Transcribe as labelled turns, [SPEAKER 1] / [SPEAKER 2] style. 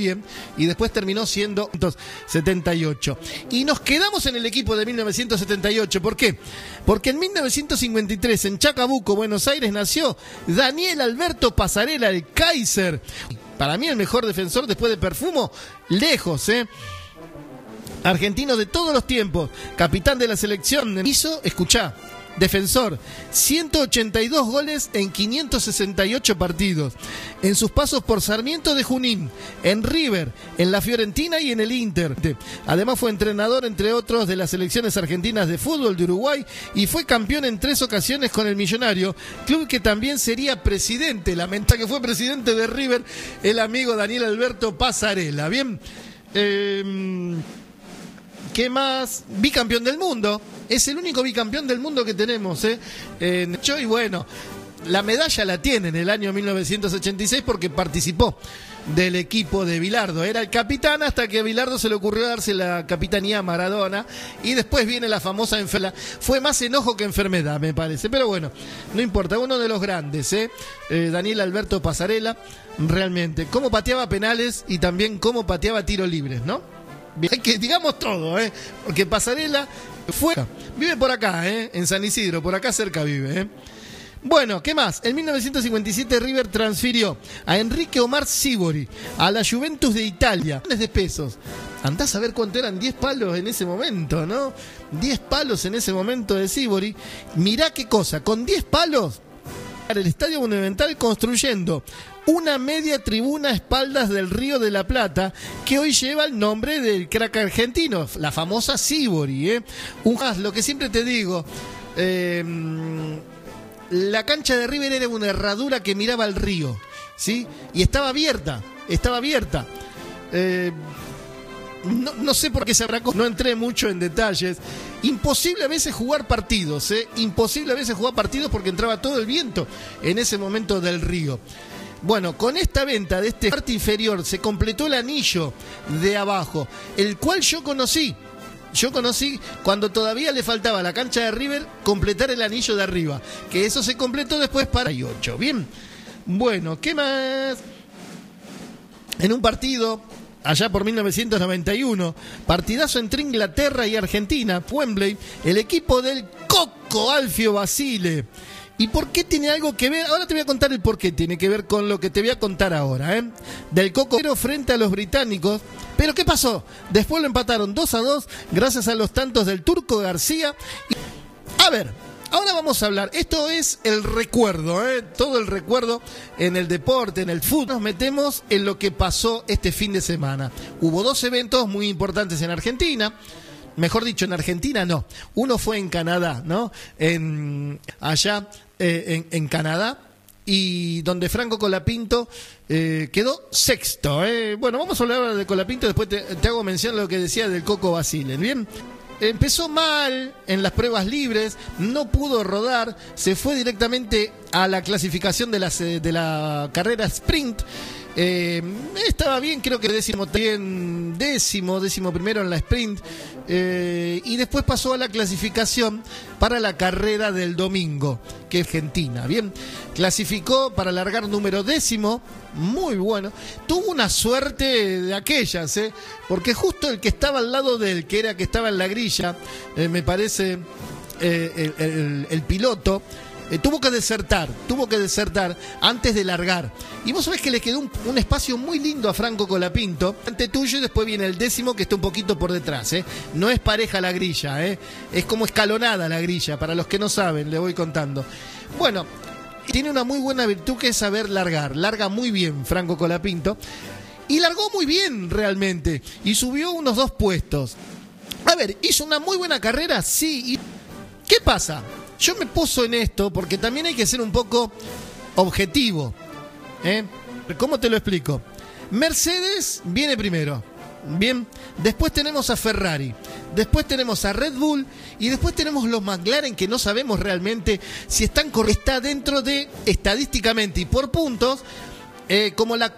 [SPEAKER 1] bien, y después terminó siendo 78. Y nos quedamos en el equipo de 1978. ¿Por qué? Porque en 1953, en Chacabuco, Buenos Aires, nació Daniel Alberto Pasarela, el Kaiser. Para mí el mejor defensor después de Perfumo, lejos, argentino de todos los tiempos, capitán de la selección. Escuchá, defensor, 182 goles en 568 partidos. En sus pasos por Sarmiento de Junín, en River, en la Fiorentina y en el Inter. Además fue entrenador, entre otros, de las selecciones argentinas de fútbol de Uruguay y fue campeón en 3 ocasiones con el Millonario, club que también sería presidente. Lamenta que fue presidente de River el amigo Daniel Alberto Pasarela. Bien, ¿qué más? Bicampeón del mundo. Es el único bicampeón del mundo que tenemos, y bueno, la medalla la tiene en el año 1986 porque participó del equipo de Bilardo. Era el capitán hasta que a Bilardo se le ocurrió darse la capitanía a Maradona. Y después viene la famosa enfermedad. Fue más enojo que enfermedad, me parece. Pero bueno, no importa. Uno de los grandes, Daniel Alberto Pasarela, realmente. Cómo pateaba penales y también cómo pateaba tiros libres, ¿no? Hay que digamos todo, porque Pasarela vive por acá, en San Isidro, por acá cerca vive. Bueno, ¿qué más? En 1957 River transfirió a Enrique Omar Sívori a la Juventus de Italia. Millones de pesos. Andás a ver cuánto eran 10 palos en ese momento, ¿no? 10 palos en ese momento de Sívori. Mirá qué cosa, con 10 palos el Estadio Monumental construyendo una media tribuna a espaldas del Río de la Plata que hoy lleva el nombre del crack argentino, la famosa Sívori. Lo que siempre te digo, la cancha de River era una herradura que miraba al río, ¿sí? Y estaba abierta. No sé por qué se habrá... No entré mucho en detalles. Imposible a veces jugar partidos, Imposible a veces jugar partidos porque entraba todo el viento en ese momento del río. Bueno, con esta venta de este parte inferior se completó el anillo de abajo, el cual yo conocí cuando todavía le faltaba a la cancha de River completar el anillo de arriba, que eso se completó después para 8. Bien, bueno, ¿qué más? En un partido allá por 1991, partidazo entre Inglaterra y Argentina, Wembley, el equipo del Coco Alfio Basile. ¿Y por qué tiene algo que ver? Ahora te voy a contar el por qué tiene que ver con lo que te voy a contar ahora, Del Coco frente a los británicos. Pero ¿qué pasó? Después lo empataron 2-2 gracias a los tantos del Turco García. A ver, ahora vamos a hablar. Esto es el recuerdo, todo el recuerdo en el deporte, en el fútbol. Nos metemos en lo que pasó este fin de semana. Hubo 2 eventos muy importantes en Argentina. Mejor dicho, en Argentina no. Uno fue en Canadá, ¿no? Allá en Canadá, y donde Franco Colapinto quedó sexto. Bueno, vamos a hablar de Colapinto, después te hago mención de lo que decía del Coco Basile. Bien, empezó mal en las pruebas libres, no pudo rodar, se fue directamente a la clasificación de la carrera sprint. Estaba bien, creo que décimo primero en la sprint, y después pasó a la clasificación para la carrera del domingo, que es Argentina. Bien, clasificó para largar número 10, muy bueno. Tuvo una suerte de aquellas, porque justo el que estaba al lado de él, que era que estaba en la grilla, me parece, el piloto, tuvo que desertar antes de largar. Y vos sabés que le quedó un espacio muy lindo a Franco Colapinto ante tuyo, y después viene el 10 que está un poquito por detrás. No es pareja la grilla, es como escalonada la grilla, para los que no saben, le voy contando. Bueno, tiene una muy buena virtud que es saber largar. Larga muy bien Franco Colapinto, y largó muy bien realmente, y subió unos 2 puestos. A ver, hizo una muy buena carrera, sí. ¿Y qué pasa? Yo me puso en esto porque también hay que ser un poco objetivo. ¿Cómo te lo explico? Mercedes viene primero. Bien, después tenemos a Ferrari, después tenemos a Red Bull y después tenemos los McLaren, que no sabemos realmente si están está dentro de, estadísticamente y por puntos, como la